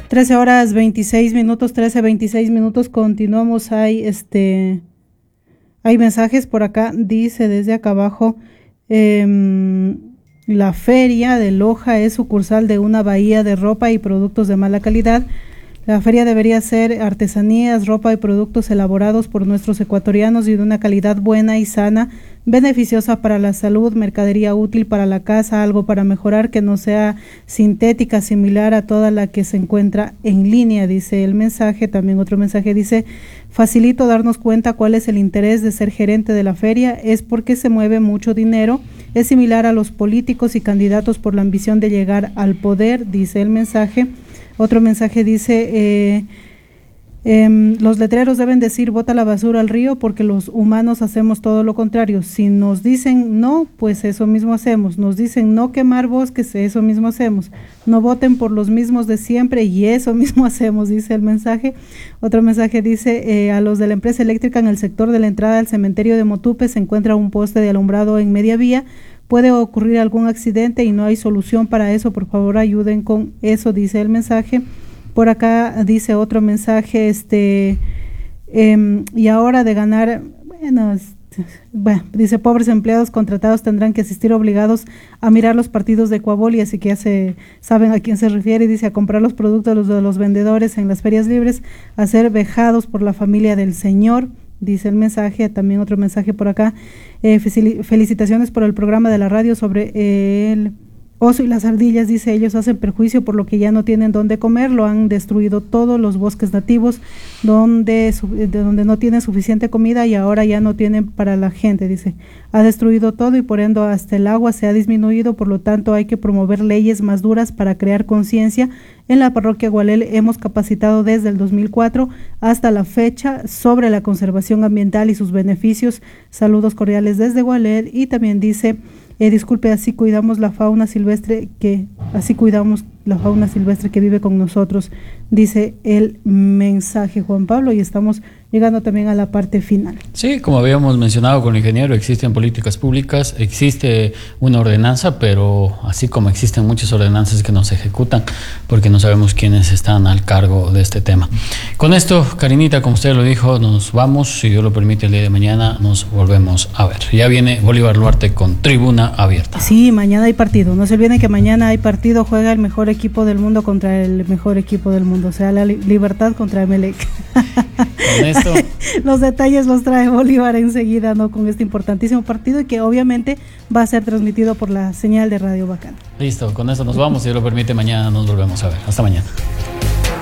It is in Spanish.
13:26, 13:26. Continuamos. Hay mensajes por acá. Dice desde acá abajo, la feria de Loja es sucursal de una bahía de ropa y productos de mala calidad. La feria debería ser artesanías, ropa y productos elaborados por nuestros ecuatorianos y de una calidad buena y sana, beneficiosa para la salud, mercadería útil para la casa, algo para mejorar, que no sea sintética, similar a toda la que se encuentra en línea, dice el mensaje. También otro mensaje dice: facilito darnos cuenta cuál es el interés de ser gerente de la feria, es porque se mueve mucho dinero, es similar a los políticos y candidatos por la ambición de llegar al poder, dice el mensaje. Otro mensaje dice, los letreros deben decir bota la basura al río, porque los humanos hacemos todo lo contrario. Si nos dicen no, pues eso mismo hacemos. Nos dicen no quemar bosques, eso mismo hacemos. No voten por los mismos de siempre, y eso mismo hacemos, dice el mensaje. Otro mensaje dice, a los de la empresa eléctrica, en el sector de la entrada al cementerio de Motupe se encuentra un poste de alumbrado en media vía. Puede ocurrir algún accidente y no hay solución para eso, por favor ayuden con eso, dice el mensaje. Por acá dice otro mensaje, y ahora de ganar, dice, pobres empleados contratados tendrán que asistir obligados a mirar los partidos de Ecuaboli, así que ya saben a quién se refiere. Dice, a comprar los productos de los vendedores en las ferias libres, a ser vejados por la familia del señor, dice el mensaje. También otro mensaje por acá, felicitaciones por el programa de la radio sobre el oso y las ardillas, dice, ellos hacen perjuicio por lo que ya no tienen dónde comer, lo han destruido todos los bosques nativos donde no tienen suficiente comida y ahora ya no tienen para la gente, dice, ha destruido todo y por ende hasta el agua se ha disminuido, por lo tanto hay que promover leyes más duras para crear conciencia. En la parroquia Gualel hemos capacitado desde el 2004 hasta la fecha sobre la conservación ambiental y sus beneficios. Saludos cordiales desde Gualel. Y también dice, disculpe, así cuidamos la fauna silvestre que vive con nosotros, dice el mensaje, Juan Pablo, y estamos llegando también a la parte final. Sí, como habíamos mencionado con el ingeniero, existen políticas públicas, existe una ordenanza, pero así como existen muchas ordenanzas que no se ejecutan, porque no sabemos quiénes están al cargo de este tema. Con esto, Karinita, como usted lo dijo, nos vamos, si Dios lo permite, el día de mañana nos volvemos a ver. Ya viene Bolívar Luarte con Tribuna Abierta. Sí, mañana hay partido, no se olviden que mañana hay partido, juega el mejor equipo del mundo contra el mejor equipo del mundo, o sea, la Libertad contra Emelec. Con esto los detalles los trae Bolívar enseguida, ¿no?, con este importantísimo partido, y que obviamente va a ser transmitido por la señal de Radio Bacán. Listo, con eso nos vamos, si Dios lo permite, mañana nos volvemos a ver. Hasta mañana.